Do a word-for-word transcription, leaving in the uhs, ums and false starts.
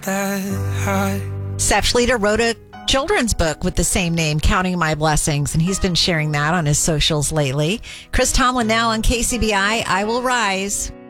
that high. Seth Schlieder wrote a children's book with the same name, Counting My Blessings, and he's been sharing that on his socials lately. Chris Tomlin now on K C B I, I Will Rise.